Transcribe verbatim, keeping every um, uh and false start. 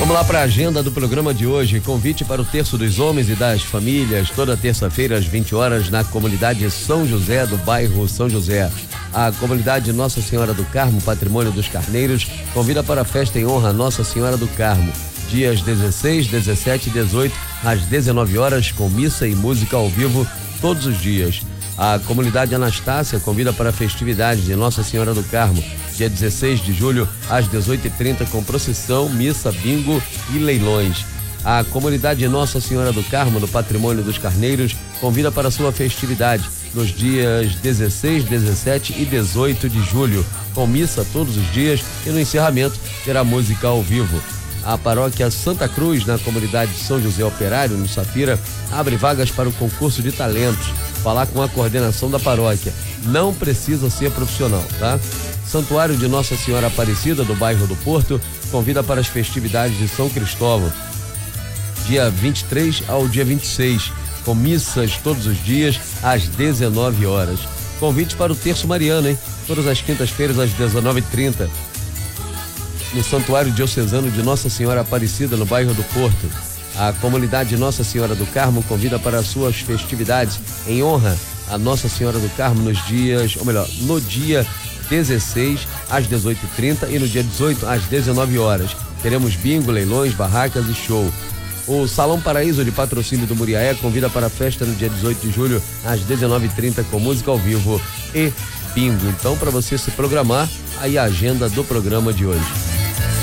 Vamos lá para a agenda do programa de hoje. Convite para o Terço dos Homens e das Famílias, toda terça-feira às vinte horas, na comunidade São José, do bairro São José. A comunidade Nossa Senhora do Carmo, Patrimônio dos Carneiros, convida para a festa em honra a Nossa Senhora do Carmo, dias dezesseis, dezessete e dezoito, às dezenove horas, com missa e música ao vivo todos os dias. A comunidade Anastácia convida para a festividade de Nossa Senhora do Carmo, dia dezesseis de julho, às dezoito e trinta, com procissão, missa, bingo e leilões. A comunidade Nossa Senhora do Carmo, do Patrimônio dos Carneiros, convida para a sua festividade nos dias dezesseis, dezessete e dezoito de julho, com missa todos os dias, e no encerramento terá música ao vivo. A paróquia Santa Cruz, na comunidade São José Operário, no Safira, abre vagas para o concurso de talentos. Falar com a coordenação da paróquia. Não precisa ser profissional, tá? Santuário de Nossa Senhora Aparecida, do bairro do Porto, convida para as festividades de São Cristóvão, dia vinte e três ao dia vinte e seis, com missas todos os dias, às dezenove horas. Convite para o Terço Mariano, hein? Todas as quintas-feiras, às dezenove e trinta. No Santuário Diocesano de Nossa Senhora Aparecida, no bairro do Porto. A comunidade Nossa Senhora do Carmo convida para as suas festividades em honra a Nossa Senhora do Carmo nos dias, ou melhor, no dia dezesseis às dezoito e trinta e no dia dezoito às dezenove horas. Teremos bingo, leilões, barracas e show. O Salão Paraíso de Patrocínio do Muriaé convida para a festa no dia dezoito de julho às dezenove e trinta, com música ao vivo e bingo. Então, para você se programar, aí a agenda do programa de hoje.